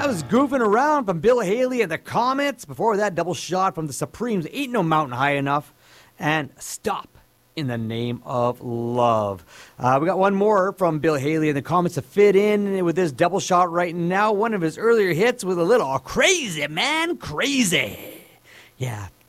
That was Goofing Around from Bill Haley and the Comets. Before that, double shot from the Supremes, Ain't No Mountain High Enough. And Stop in the Name of Love. We got one more from Bill Haley and the Comets to fit in with this double shot right now. One of his earlier hits with a little Crazy Man Crazy. Yeah,